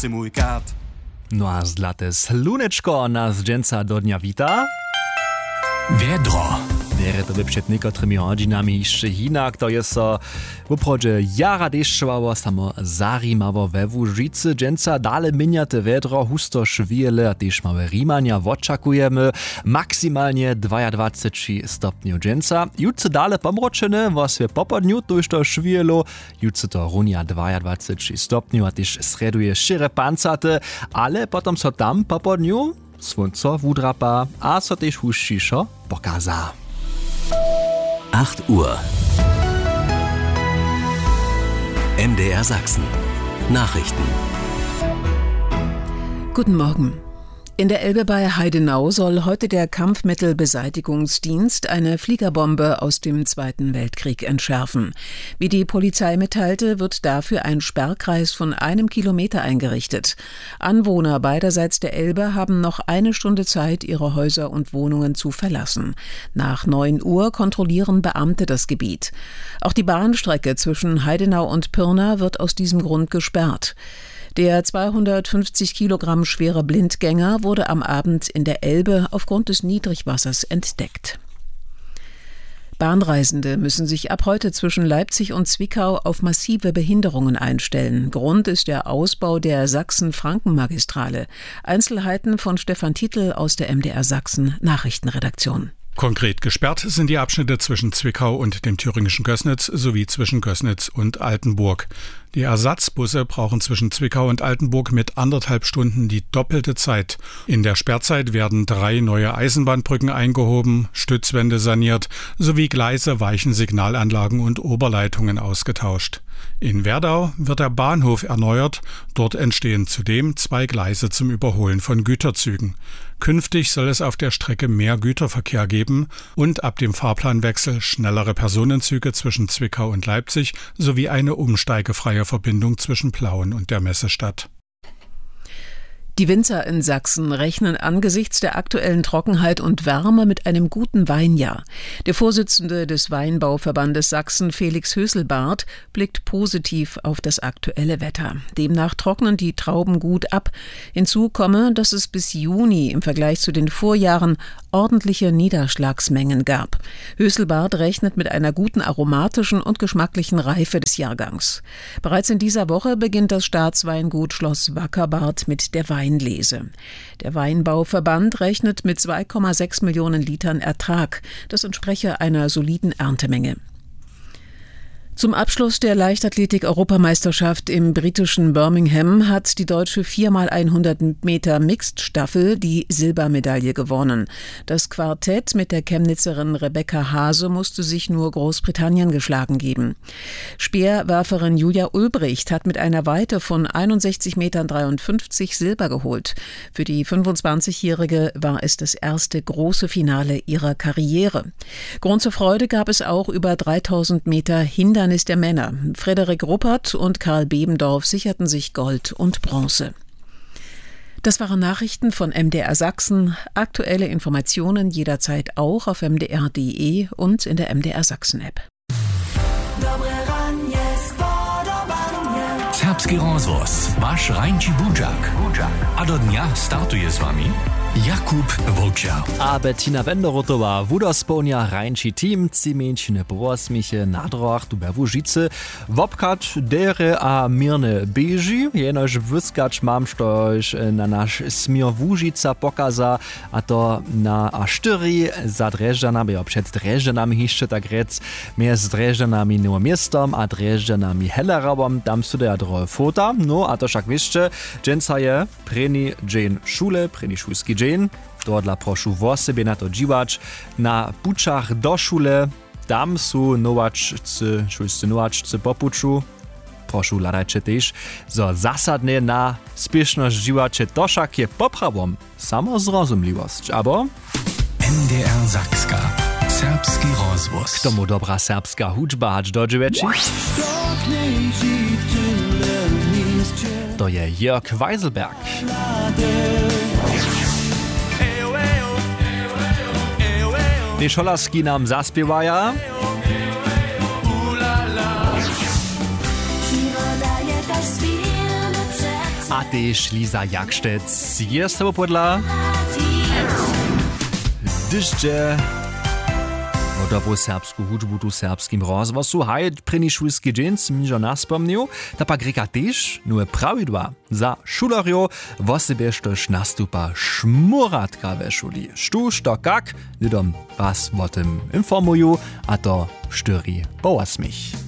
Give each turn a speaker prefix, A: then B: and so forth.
A: si mój kat.
B: No a zlaté slunečko nás dženca do dňa vítá.
C: Wiedro.
B: Wiere to by przed niekotrymi hodzinami jeszcze hinak, to jest w obchodzie jara deszczowało, samo zarimało we Łużycy. Dżęca dale miniate wiedro, husto szwiele, a też małe rimania oczekujemy. Maksymalnie 22 stopni dżęca. Jutce dale pomroczene, właśnie po południu to już to szwielo. Jutce to runia 22 stopni, a też sreduje szere pancate, ale potem so tam po południu słońce wudrapa, a so też huszcziszo pokaza.
C: 8 Uhr. MDR Sachsen. Nachrichten.
D: Guten Morgen. In der Elbe bei Heidenau soll heute der Kampfmittelbeseitigungsdienst eine Fliegerbombe aus dem Zweiten Weltkrieg entschärfen. Wie die Polizei mitteilte, wird dafür ein Sperrkreis von 1 Kilometer eingerichtet. Anwohner beiderseits der Elbe haben noch 1 Stunde Zeit, ihre Häuser und Wohnungen zu verlassen. Nach 9 Uhr kontrollieren Beamte das Gebiet. Auch die Bahnstrecke zwischen Heidenau und Pirna wird aus diesem Grund gesperrt. Der 250 Kilogramm schwere Blindgänger wurde am Abend in der Elbe aufgrund des Niedrigwassers entdeckt. Bahnreisende müssen sich ab heute zwischen Leipzig und Zwickau auf massive Behinderungen einstellen. Grund ist der Ausbau der Sachsen-Franken-Magistrale. Einzelheiten von Stefan Titel aus der MDR Sachsen Nachrichtenredaktion.
E: Konkret gesperrt sind die Abschnitte zwischen Zwickau und dem thüringischen Gößnitz sowie zwischen Gößnitz und Altenburg. Die Ersatzbusse brauchen zwischen Zwickau und Altenburg mit 1,5 Stunden die doppelte Zeit. In der Sperrzeit werden 3 neue Eisenbahnbrücken eingehoben, Stützwände saniert sowie Gleise, Weichen, Signalanlagen und Oberleitungen ausgetauscht. In Werdau wird der Bahnhof erneuert. Dort entstehen zudem 2 Gleise zum Überholen von Güterzügen. Künftig soll es auf der Strecke mehr Güterverkehr geben und ab dem Fahrplanwechsel schnellere Personenzüge zwischen Zwickau und Leipzig sowie eine umsteigefreie Verbindung zwischen Plauen und der Messestadt.
D: Die Winzer in Sachsen rechnen angesichts der aktuellen Trockenheit und Wärme mit einem guten Weinjahr. Der Vorsitzende des Weinbauverbandes Sachsen, Felix Höselbarth, blickt positiv auf das aktuelle Wetter. Demnach trocknen die Trauben gut ab. Hinzu komme, dass es bis Juni im Vergleich zu den Vorjahren ordentliche Niederschlagsmengen gab. Höselbarth rechnet mit einer guten aromatischen und geschmacklichen Reife des Jahrgangs. Bereits in dieser Woche beginnt das Staatsweingut Schloss Wackerbarth mit der Weinlese. Der Weinbauverband rechnet mit 2,6 Millionen Litern Ertrag. Das entspreche einer soliden Erntemenge. Zum Abschluss der Leichtathletik-Europameisterschaft im britischen Birmingham hat die deutsche 4x100 Meter Mixed-Staffel die Silbermedaille gewonnen. Das Quartett mit der Chemnitzerin Rebecca Hase musste sich nur Großbritannien geschlagen geben. Speerwerferin Julia Ulbricht hat mit einer Weite von 61,53 Metern Silber geholt. Für die 25-Jährige war es das erste große Finale ihrer Karriere. Grund zur Freude gab es auch über 3000 Meter Hindernis der Männer. Frederik Ruppert und Karl Bebendorf sicherten sich Gold und Bronze. Das waren Nachrichten von MDR Sachsen. Aktuelle Informationen jederzeit auch auf mdr.de und in der MDR Sachsen App.
C: Serbski rozvoz, wasz Rańczy Budzak. A do dnia startuje z wami Jakub Wojciech.
B: A Bettina Wenderotowa, Wudosponia, Rańczy Team, Cimięćne Powosmiche, Nadroch, tu we Łużycy, Wopkacz, Dere a Mirne Beži, jenoż wyskacz mam sztoś na nasz Smir Łużyca pokaza, a to na A4 za Dreżdżanami, a przed Dreżdżanami jeszcze tak rec, z Dreżdżanami nur miestom, a Dreżdżanami Hellerabom, tam studia drohe Fota, no a to szak wieszcze, dżęca je preni dżen szule, preni szulski dżen, Dodla prošu vo sebe na to dživač. Na pučach do šule, tam su novačci, šulsci novačci popuču. Prošu ladajče tež, zo zasadne na spiešnosť dživače to však je popravom samozrozumliwosť. Abo?
C: MDR Sakska. Serbski rozvoz.
B: K tomu dobra serbska hudžba hač dođe veći. To je Jörg Weiselberg. Die Scholaski nam zaspiewaja. a tež Liza Jakštec. Je s tebou podla? Dyšće dobrou serbsku hudžbu tu serbskim rozhlasu haj první šulski dźeń mižo naspomnił, ta pak reka tež nové prawidła za šulerjo, wosebieżtož nastupa šmuratka ve šuli. Štuž to kak, lidom was o tym informuju, a to 4 po 8.